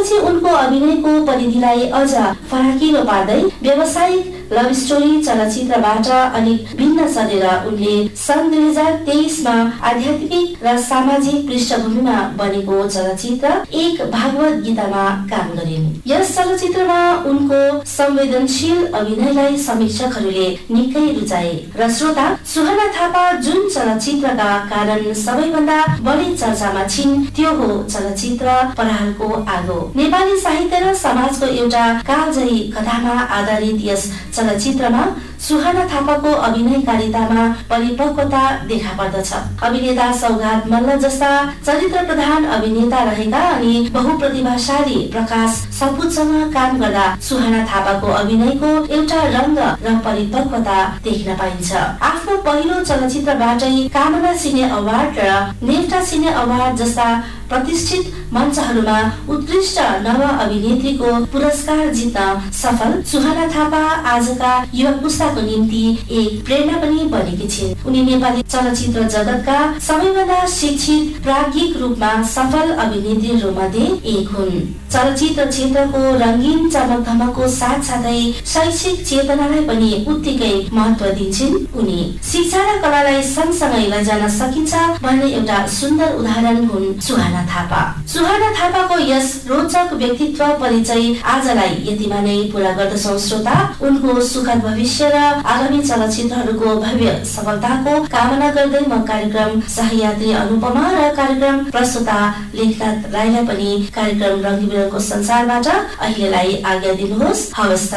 त्यसपछि उनको अभिनयको परिधिलाई अझ फराकिलो पार्दै व्यावसायिक लभ स्टोरी चलचित्रबाट अलिक भिन्न चलेर उनले सन् 2023 मा आध्यात्मिक र सामाजिक पृष्ठभूमिमा बनेको चलचित्र एक भागवत गीतामा काम गरिन्। यस चलचित्रमा उनको संवेदनशील अभिनयलाई समीक्षकहरूले निकै रुचाए र श्रोता सुहाना थापा जुन चलचित्रका कारण सबैभन्दा बढी चर्चामा छिन् त्यो हो चलचित्र परालको आगो। नेपाली साहित्य र समाजको एउटा कालजयी कथामा आधारित यस चलचित्रमा सुहाना थापाको अभिनयकारितामा परिपक्वता देखा पर्दछ। अभिनेता सौगात मल्ल जस्ता चरित्र प्रधान अभिनेता रहेका अनि बहुप्रतिभाशाली प्रकाश सपुतसँग काम गर्दा सुहाना थापाको अभिनयको एउटा रंग र परिपक्वता देख्न पाइन्छ। आफ्नो पहिलो चलचित्रबाटै कामना सिने अवार्ड र नेफ्टा सिने अवार्ड जस्ता प्रतिष्ठित मञ्चहरूमा उत्कृष्ट नव अभिनेत्रीको पुरस्कार जित्न सफल सुहाना थापा आजका युवा पुस्ताको निम्ति एक प्रेरणा पनि बनेकी छिन्। उनी नेपाली चलचित्र जगतका सबैभन्दा शिक्षित प्राज्ञिक रूपमा सफल अभिनेत्रीहरू मध्ये एक हुन्। चलचित्र क्षेत्रको रंगीन चमक धमकको साथसाथै शैक्षिक चेतनालाई पनि उत्तिकै महत्व दिन्छन्। उनी शिक्षा र कलालाई सँगसँगै लैजान सकिन्छ भन्ने एउटा सुन्दर उदाहरण हुन् सुहाना थापा। सुहाना थापाको यस रोचक व्यक्तित्व परिचय आजलाई यतिमा नै पूरा गर्दछौं। श्रोता उनको सुखद भविष्य र आगामी चलचित्रहरूको भव्य सफलताको कामना गर्दै म कार्यक्रम सहयात्री अनुपमा र कार्यक्रम प्रस्तुता लेखनाथ राईलाई पनि कार्यक्रम रंगीबेरङको संसारबाट अहिलेलाई आज्ञा दिनुहोस्। हवस्।